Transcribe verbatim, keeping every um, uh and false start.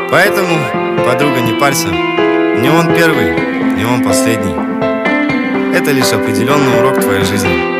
Поэтому, подруга, не парься. Не он первый, не он последний. Это лишь определенный урок твоей жизни.